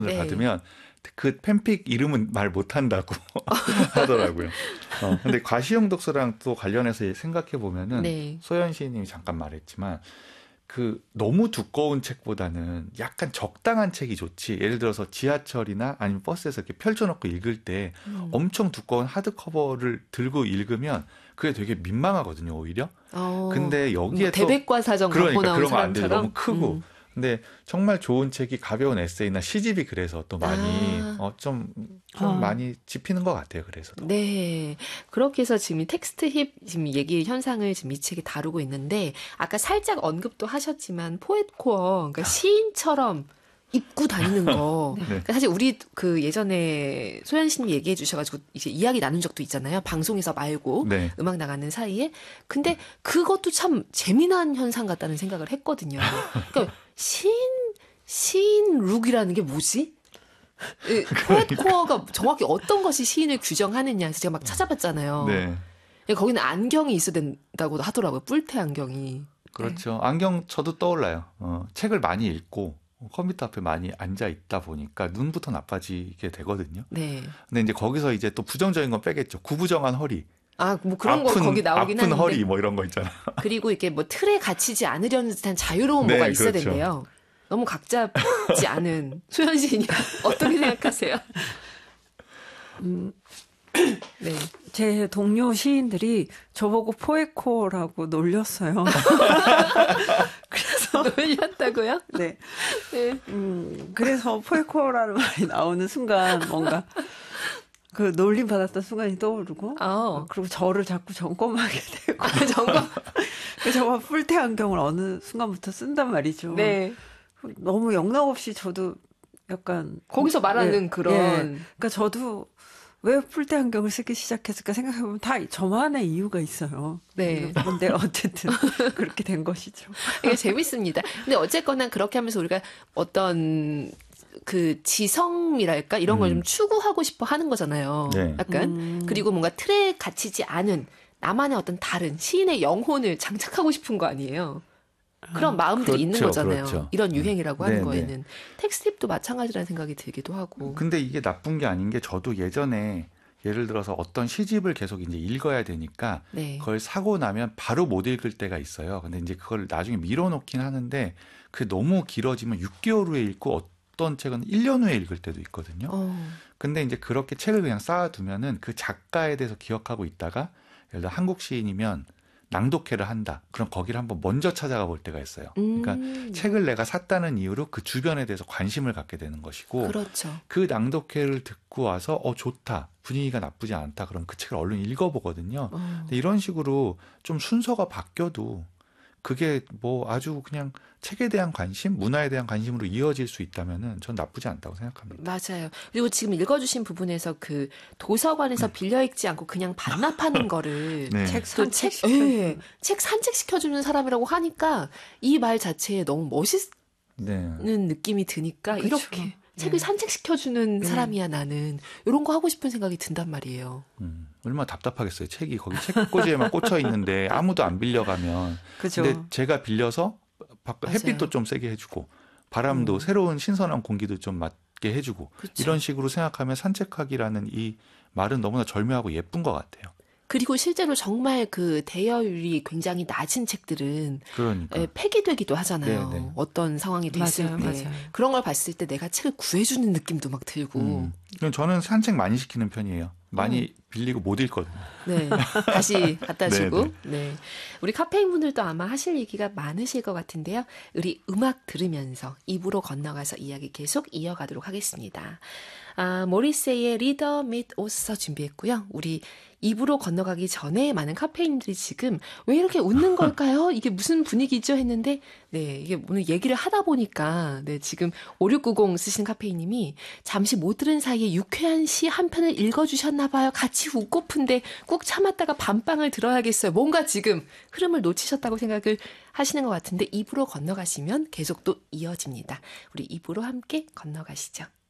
네. 받으면 그 팬픽 이름은 말 못한다고 하더라고요. 근데 과시용 독서랑 또 관련해서 생각해 보면은 네. 소연 시인님이 잠깐 말했지만 그 너무 두꺼운 책보다는 약간 적당한 책이 좋지. 예를 들어서 지하철이나 아니면 버스에서 이렇게 펼쳐놓고 읽을 때 엄청 두꺼운 하드커버를 들고 읽으면 그게 되게 민망하거든요, 오히려. 근데 여기에 뭐 대백과사전 갖고 그러니까 나온 그런 거 안 되죠. 사람처럼 너무 크고. 근데 정말 좋은 책이 가벼운 에세이나 시집이 그래서 또 많이 좀 많이 집히는 것 같아요. 그래서 더. 네. 그렇게 해서 지금 이 텍스트 힙 지금 얘기 현상을 지금 이 책이 다루고 있는데 아까 살짝 언급도 하셨지만 포엣코어 그러니까 시인처럼 입고 다니는 거. 네. 그러니까 사실 우리 그 예전에 소연 씨님 얘기해 주셔가지고 이제 이야기 나눈 적도 있잖아요. 방송에서 말고 네. 음악 나가는 사이에. 근데 그것도 참 재미난 현상 같다는 생각을 했거든요. 그러니까 시인 룩이라는 게 뭐지? 포엣코어가 정확히 어떤 것이 시인을 규정하느냐 해서 제가 막 찾아봤잖아요. 네. 거기는 안경이 있어야 된다고 하더라고요. 뿔테 안경이. 그렇죠. 안경 저도 떠올라요. 책을 많이 읽고 컴퓨터 앞에 많이 앉아 있다 보니까 눈부터 나빠지게 되거든요. 네. 근데 이제 거기서 이제 또 부정적인 건 빼겠죠. 구부정한 허리. 뭐 그런 거 거기 나오긴 아픈 하는데. 허리 뭐 이런 거 있잖아. 그리고 이게 뭐 틀에 갇히지 않으려는 듯한 자유로운 네, 뭐가 있어야 그렇죠. 된대요. 너무 각 잡지 않은 소연 시인이 어떻게 생각하세요? 네. 제 동료 시인들이 저보고 포에코라고 놀렸어요. 그래서 놀렸다고요? 네. 네. 그래서 포에코라는 말이 나오는 순간 뭔가 그 놀림 받았던 순간이 떠오르고 그리고 저를 자꾸 점검하게 되고 점검. 저가 뿔테 안경을 어느 순간부터 쓴단 말이죠. 네. 너무 영락없이 저도 약간 거기서 말하는 그런. 그러니까 저도 왜 뿔테 안경을 쓰기 시작했을까 생각해보면 다 저만의 이유가 있어요. 네. 근데 어쨌든 그렇게 된 것이죠. 이게 재밌습니다. 근데 어쨌거나 그렇게 하면서 우리가 어떤 그 지성이랄까 이런 걸 좀 추구하고 싶어 하는 거잖아요. 네. 약간 그리고 뭔가 틀에 갇히지 않은 나만의 어떤 다른 시인의 영혼을 장착하고 싶은 거 아니에요. 그런 마음들이 그렇죠, 있는 거잖아요. 그렇죠. 이런 유행이라고 하는 네, 거에는. 네. 텍스트힙도 마찬가지라는 생각이 들기도 하고. 근데 이게 나쁜 게 아닌 게 저도 예전에 예를 들어서 어떤 시집을 계속 이제 읽어야 되니까 네. 그걸 사고 나면 바로 못 읽을 때가 있어요. 근데 이제 그걸 나중에 밀어놓긴 하는데 그게 너무 길어지면 6개월 후에 읽고 어떤 책은 1년 후에 읽을 때도 있거든요. 근데 이제 그렇게 책을 그냥 쌓아두면은 그 작가에 대해서 기억하고 있다가 예를 들어 한국 시인이면 낭독회를 한다. 그럼 거기를 한번 먼저 찾아가 볼 때가 있어요. 그러니까 책을 내가 샀다는 이유로 그 주변에 대해서 관심을 갖게 되는 것이고 그렇죠. 그 낭독회를 듣고 와서 좋다. 분위기가 나쁘지 않다. 그럼 그 책을 얼른 읽어보거든요. 근데 이런 식으로 좀 순서가 바뀌어도 그게 뭐 아주 그냥 책에 대한 관심, 문화에 대한 관심으로 이어질 수 있다면은 전 나쁘지 않다고 생각합니다. 맞아요. 그리고 지금 읽어주신 부분에서 그 도서관에서 빌려 읽지 않고 그냥 반납하는 거를 네. 책 산책시켜주는 책 산책시켜주는 사람이라고 하니까 이 말 자체에 너무 멋있는 느낌이 드니까 그쵸. 이렇게 책을 산책시켜주는 사람이야 나는 이런 거 하고 싶은 생각이 든단 말이에요. 얼마나 답답하겠어요. 책이 거기 책꽂이에만 꽂혀 있는데 아무도 안 빌려가면. 그죠. 근데 제가 빌려서 맞아요. 햇빛도 좀 세게 해주고 바람도 새로운 신선한 공기도 좀 맞게 해주고 그쵸. 이런 식으로 생각하면 산책하기라는 이 말은 너무나 절묘하고 예쁜 것 같아요. 그리고 실제로 정말 그 대여율이 굉장히 낮은 책들은 그러니까. 폐기되기도 하잖아요. 네. 어떤 상황이 됐을 때. 맞아요. 그런 걸 봤을 때 내가 책을 구해주는 느낌도 막 들고. 저는 산책 많이 시키는 편이에요. 많이 빌리고 못 읽거든요. 네. 다시 갖다 주고. 네, 네. 우리 카페인 분들도 아마 하실 얘기가 많으실 것 같은데요. 우리 음악 들으면서 입으로 건너가서 이야기 계속 이어가도록 하겠습니다. 모리세이의 리더 밋 오서 준비했고요. 우리 입으로 건너가기 전에 많은 카페인들이 지금 왜 이렇게 웃는 걸까요? 이게 무슨 분위기죠? 했는데 네, 이게 오늘 얘기를 하다 보니까 네, 지금 5690 쓰신 카페인님이 잠시 못 들은 사이에 유쾌한 시 한 편을 읽어주셨나 봐요. 같이 웃고픈데 꾹 참았다가 밤방을 들어야겠어요. 뭔가 지금 흐름을 놓치셨다고 생각을 하시는 것 같은데 입으로 건너가시면 계속 또 이어집니다. 우리 입으로 함께 건너가시죠.